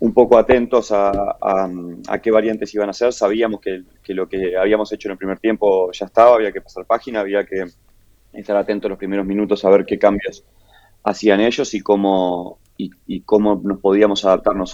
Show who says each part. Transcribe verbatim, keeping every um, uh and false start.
Speaker 1: un poco atentos a, a, a qué variantes iban a hacer. Sabíamos que, que lo que habíamos hecho en el primer tiempo ya estaba, había que pasar página, había que estar atentos los primeros minutos a ver qué cambios hacían ellos y cómo, y, y cómo nos podíamos adaptar nosotros.